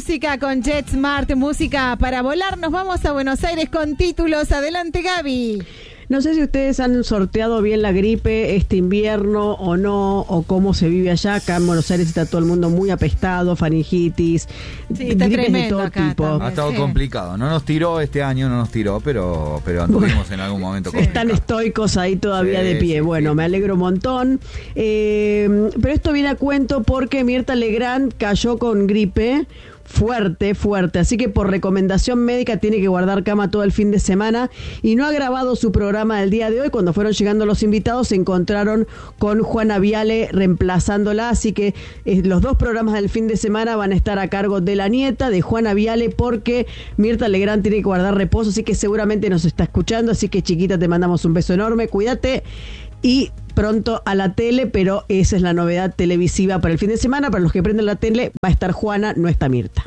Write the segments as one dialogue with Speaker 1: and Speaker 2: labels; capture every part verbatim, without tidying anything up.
Speaker 1: música con JetSmart, música para volar. Nos vamos a Buenos Aires con títulos. Adelante, Gaby.
Speaker 2: No sé si ustedes han sorteado bien la gripe este invierno o no, o cómo se vive allá. Acá en Buenos Aires está todo el mundo muy apestado, faringitis,
Speaker 1: sí, está gripes de todo tipo.
Speaker 3: También, ha estado sí. complicado. No nos tiró este año, no nos tiró, pero, pero anduvimos en algún momento
Speaker 2: sí. Están estoicos ahí todavía sí, de pie. Sí, bueno, sí. me alegro un montón. Eh, pero esto viene a cuento porque Mirta Legrand cayó con gripe. Fuerte, fuerte, así que por recomendación médica tiene que guardar cama todo el fin de semana y no ha grabado su programa del día de hoy. Cuando fueron llegando los invitados se encontraron con Juana Viale reemplazándola, así que eh, los dos programas del fin de semana van a estar a cargo de la nieta, de Juana Viale, porque Mirta Legrand tiene que guardar reposo, así que seguramente nos está escuchando, así que chiquita te mandamos un beso enorme, cuídate y pronto a la tele, pero esa es la novedad televisiva para el fin de semana. Para los que prenden la tele va a estar Juana, no está Mirta.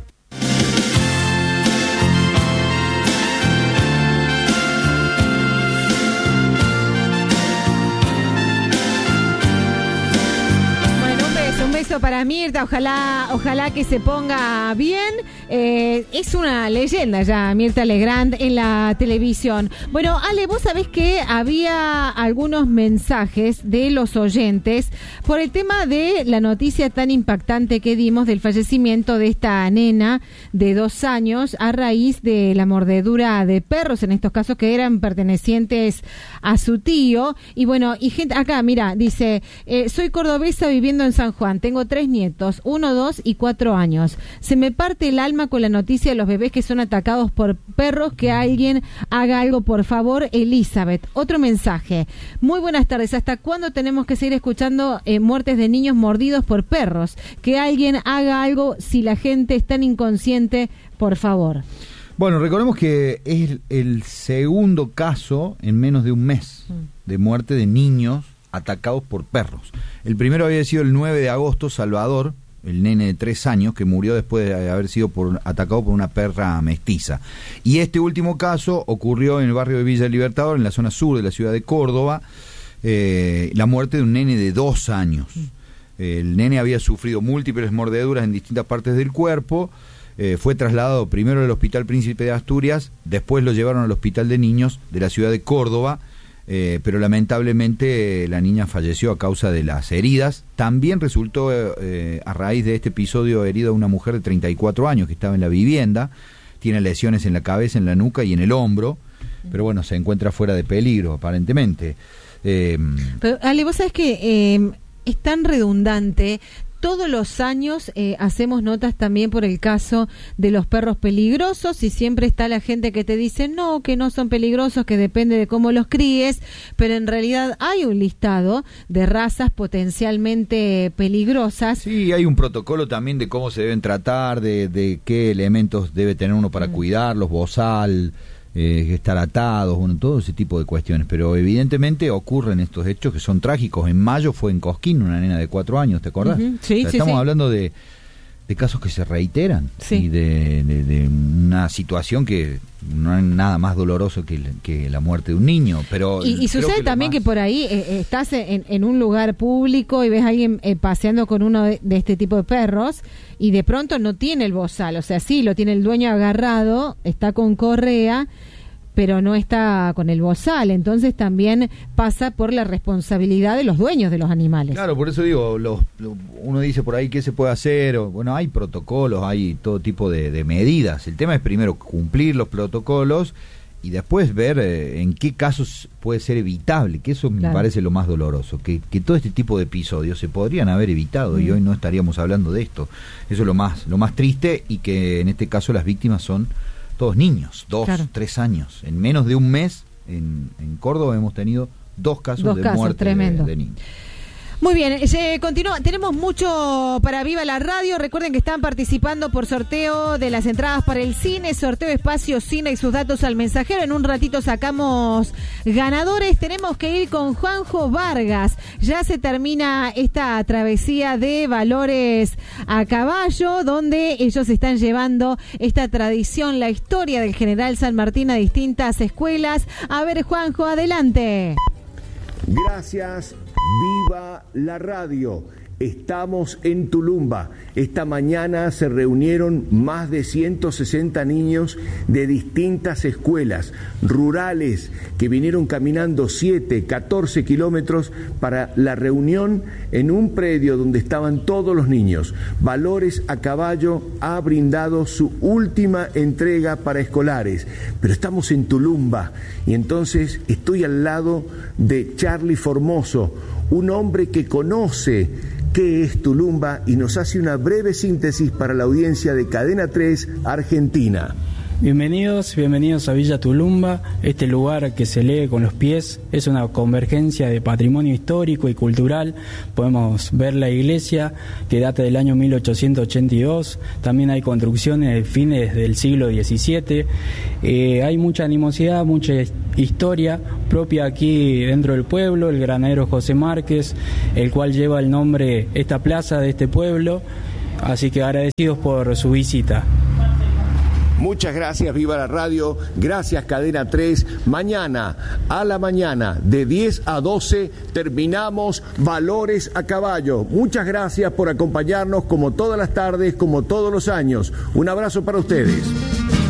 Speaker 1: Para Mirta, ojalá, ojalá que se ponga bien. Eh, es una leyenda ya Mirta Legrand en la televisión. Bueno, Ale, vos sabés que había algunos mensajes de los oyentes por el tema de la noticia tan impactante que dimos del fallecimiento de esta nena de dos años a raíz de la mordedura de perros, en estos casos que eran pertenecientes a su tío. Y bueno, y gente acá, mira, dice, eh, soy cordobesa viviendo en San Juan, tengo tres nietos, uno, dos y cuatro años. Se me parte el alma con la noticia de los bebés que son atacados por perros. Que alguien haga algo, por favor. Elizabeth. Otro mensaje. Muy buenas tardes. ¿Hasta cuándo tenemos que seguir escuchando eh, muertes de niños mordidos por perros? Que alguien haga algo si la gente es tan inconsciente, por favor.
Speaker 3: Bueno, recordemos que es el segundo caso en menos de un mes mm. de muerte de niños atacados por perros. El primero había sido el nueve de agosto, Salvador, el nene de tres años, que murió después de haber sido por, atacado por una perra mestiza. Y este último caso ocurrió en el barrio de Villa Libertador, en la zona sur de la ciudad de Córdoba, eh, la muerte de un nene de dos años. El nene había sufrido múltiples mordeduras en distintas partes del cuerpo, eh, fue trasladado primero al Hospital Príncipe de Asturias, después lo llevaron al Hospital de Niños de la ciudad de Córdoba, Eh, pero lamentablemente eh, la niña falleció a causa de las heridas. También resultó eh, a raíz de este episodio herida una mujer de treinta y cuatro años que estaba en la vivienda, tiene lesiones en la cabeza, en la nuca y en el hombro, pero bueno, se encuentra fuera de peligro aparentemente. Eh,
Speaker 1: pero Ale, vos sabés que eh, es tan redundante. Todos los años eh, hacemos notas también por el caso de los perros peligrosos y siempre está la gente que te dice no, que no son peligrosos, que depende de cómo los críes, pero en realidad hay un listado de razas potencialmente peligrosas.
Speaker 3: Sí, hay un protocolo también de cómo se deben tratar, de, de qué elementos debe tener uno para mm. cuidarlos, bozal, eh, estar atados, bueno, todo ese tipo de cuestiones, pero evidentemente ocurren estos hechos que son trágicos. En mayo fue en Cosquín una nena de cuatro años, ¿te acordás?
Speaker 1: Uh-huh. Sí,
Speaker 3: o sea,
Speaker 1: sí,
Speaker 3: estamos
Speaker 1: sí.
Speaker 3: hablando de, de casos que se reiteran
Speaker 1: sí.
Speaker 3: y de, de, de una situación que no es nada más doloroso que, que la muerte de un niño, pero
Speaker 1: y, y sucede que también más... que por ahí eh, estás en, en un lugar público y ves a alguien eh, paseando con uno de, de este tipo de perros y de pronto no tiene el bozal, o sea, sí, lo tiene el dueño agarrado, está con correa, pero no está con el bozal, entonces también pasa por la responsabilidad de los dueños de los animales.
Speaker 3: Claro, por eso digo, los, lo, uno dice por ahí qué se puede hacer, o, bueno, hay protocolos, hay todo tipo de, de medidas. El tema es primero cumplir los protocolos y después ver eh, en qué casos puede ser evitable, que eso claro. me parece lo más doloroso, que, que todo este tipo de episodios se podrían haber evitado mm. y hoy no estaríamos hablando de esto. Eso es lo más, lo más triste, y que en este caso las víctimas son todos niños, dos, claro. tres años. En menos de un mes, en, en Córdoba hemos tenido dos casos dos de casos, muerte de, de niños.
Speaker 1: Muy bien, se continúa. Tenemos mucho para Viva la Radio. Recuerden que están participando por sorteo de las entradas para el cine, sorteo Espacio Cine y sus datos al mensajero. En un ratito sacamos ganadores. Tenemos que ir con Juanjo Vargas. Ya se termina esta travesía de valores a caballo, donde ellos están llevando esta tradición, la historia del General San Martín a distintas escuelas. A ver, Juanjo, adelante.
Speaker 4: Gracias. Viva la radio. Estamos en Tulumba. Esta mañana se reunieron más de ciento sesenta niños de distintas escuelas rurales que vinieron caminando siete, catorce kilómetros para la reunión en un predio donde estaban todos los niños. Valores a Caballo ha brindado su última entrega para escolares, pero estamos en Tulumba y entonces estoy al lado de Charlie Formoso, un hombre que conoce qué es Tulumba y nos hace una breve síntesis para la audiencia de Cadena tres Argentina.
Speaker 5: Bienvenidos, bienvenidos a Villa Tulumba. Este lugar que se lee con los pies es una convergencia de patrimonio histórico y cultural. Podemos ver la iglesia que data del año mil ochocientos ochenta y dos. También hay construcciones de fines del siglo diecisiete. Eh, hay mucha animosidad, mucha historia propia aquí dentro del pueblo. El granadero José Márquez, el cual lleva el nombre, esta plaza de este pueblo. Así que agradecidos por su visita.
Speaker 4: Muchas gracias, Viva la Radio, gracias Cadena tres. Mañana a la mañana de diez a doce terminamos Valores a Caballo. Muchas gracias por acompañarnos como todas las tardes, como todos los años. Un abrazo para ustedes.